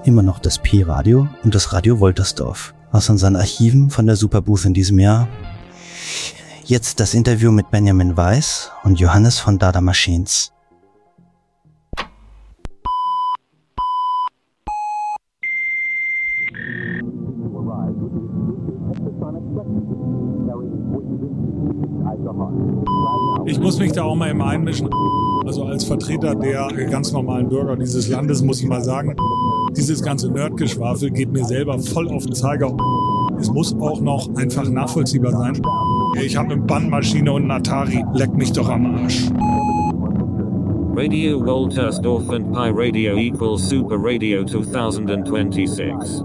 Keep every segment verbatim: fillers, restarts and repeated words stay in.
immer noch das Pi-Radio und das Radio Woltersdorf. Aus unseren Archiven von der Superbooth in diesem Jahr. Jetzt das Interview mit Benjamin Weiß und Johannes von Dada Machines. Ich muss mich da auch mal immer einmischen. Also als Vertreter der ganz normalen Bürger dieses Landes muss ich mal sagen, dieses ganze Nerdgeschwafel geht mir selber voll auf den Zeiger. Es muss auch noch einfach nachvollziehbar sein. Ich habe eine Bandmaschine und einen Atari. Leck mich doch am Arsch. Radio Woltersdorf and Pi Radio equals Super Radio twenty twenty-six.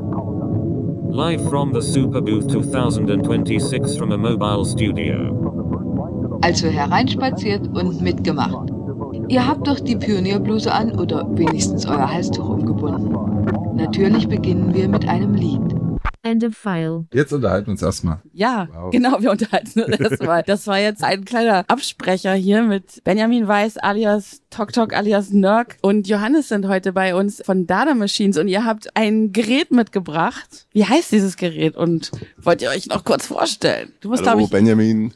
Live from the Superbooth twenty twenty-six from a mobile studio. Also hereinspaziert und mitgemacht. Ihr habt doch die Pionierbluse an oder wenigstens euer Halstuch umgebunden. Natürlich beginnen wir mit einem Lied. End of file. Jetzt unterhalten wir uns erstmal. Ja, wow. Genau, wir unterhalten uns erstmal. Das war jetzt ein kleiner Absprecher hier mit Benjamin Weiß alias Tok Tok alias Nörg und Johannes sind heute bei uns von Dada Machines und ihr habt ein Gerät mitgebracht. Wie heißt dieses Gerät und wollt ihr euch noch kurz vorstellen? Du musst, Hallo, ich, Benjamin.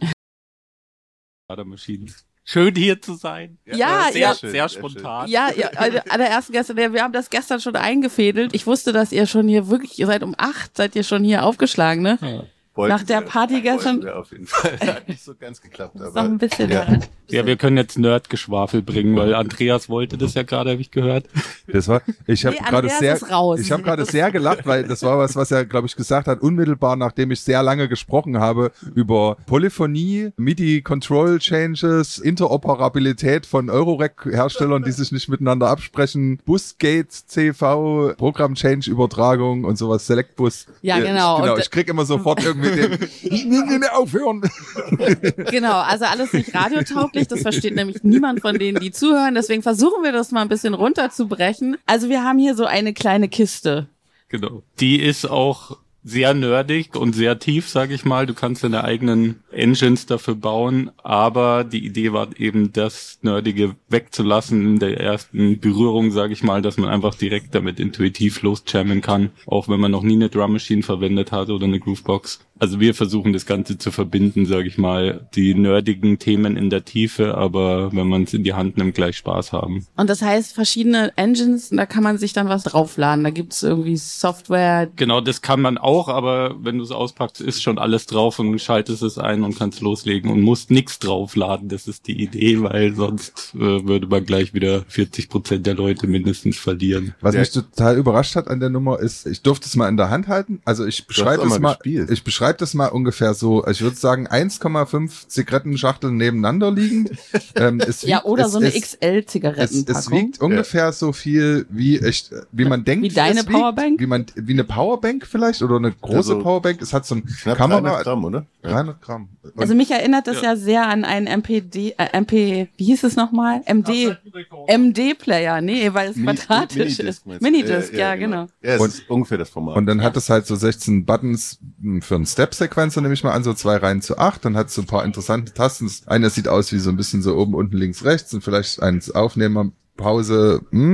Dada Machines. Schön hier zu sein. Ja, ja, sehr, ja, sehr, sehr spontan. Ja, ja, allererst gestern, wir haben das gestern schon eingefädelt. Ich wusste, dass ihr schon hier wirklich, ihr seid um acht, seid ihr schon hier aufgeschlagen, ne? Ja. Wollten Nach der wir, Party gestern. Ja, auf jeden Fall. Hat nicht so ganz geklappt, aber. Ist noch ein bisschen ja. da. Ja, wir können jetzt Nerdgeschwafel bringen, weil Andreas wollte das ja gerade, habe ich gehört. Das war, ich habe Nee, gerade Andreas sehr, ist raus. ich habe gerade sehr gelacht, weil das war was, was er, glaube ich, gesagt hat, unmittelbar nachdem ich sehr lange gesprochen habe über Polyphonie, MIDI-Control-Changes, Interoperabilität von Eurorack-Herstellern, die sich nicht miteinander absprechen, Busgates, C V, Programm-Change-Übertragung und sowas, Selectbus. Ja, genau. Genau, Und ich krieg immer sofort irgendwie den, ich will nicht aufhören. Genau, also alles nicht radiotauglich, das versteht nämlich niemand von denen, die zuhören, deswegen versuchen wir das mal ein bisschen runterzubrechen. Also wir haben hier so eine kleine Kiste. Genau. Die ist auch sehr nerdig und sehr tief, sage ich mal. Du kannst deine eigenen Engines dafür bauen, aber die Idee war eben, das Nerdige wegzulassen in der ersten Berührung, sage ich mal, dass man einfach direkt damit intuitiv losjammen kann, auch wenn man noch nie eine Drum Machine verwendet hat oder eine Groovebox. Also wir versuchen das Ganze zu verbinden, sage ich mal, die nerdigen Themen in der Tiefe, aber wenn man es in die Hand nimmt, gleich Spaß haben. Und das heißt, verschiedene Engines, da kann man sich dann was draufladen, da gibt's irgendwie Software. Genau, das kann man auch, aber wenn du es auspackst, ist schon alles drauf und schaltest es ein und kannst loslegen und musst nichts draufladen. Das ist die Idee, weil sonst äh, würde man gleich wieder vierzig Prozent der Leute mindestens verlieren. Was mich total überrascht hat an der Nummer ist, ich durfte es mal in der Hand halten. Also ich beschreibe es mal, gespielt. ich beschreibe das mal ungefähr so, ich würde sagen eins Komma fünf Zigarettenschachteln nebeneinander liegend. ähm, es wiegt, Ja, oder es, so eine es, X L-Zigarettenpackung. Es, es wiegt ungefähr so viel, wie ich, wie man denkt, Wie deine es wiegt, Powerbank? Wie man, wie eine Powerbank vielleicht oder eine große Also, Powerbank. Es hat so ein Knapp Kamera. dreihundert Gramm, oder? Ja. dreihundert Gramm. Und Also mich erinnert das ja, ja sehr an einen M P D, äh, M P, wie hieß es nochmal? M D, M D-Player, nee, weil es Mini- quadratisch Minidisc, ist. meinst du? Minidisc, Ja, ja, ja, genau. Ja, es Und- ist ungefähr das Format. Und dann hat es halt so sechzehn Buttons für einen Step-Sequencer, nehme ich mal an, so zwei Reihen zu acht. Dann hat es so ein paar interessante Tasten. Einer sieht aus wie so ein bisschen so oben, unten, links, rechts und vielleicht eins Aufnehmer, Pause, hm.